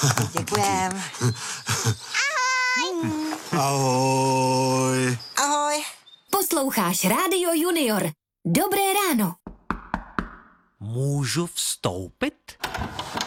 Děkujem. Ahoj. Ahoj. Posloucháš Rádio Junior. Dobré ráno. Můžu vstoupit?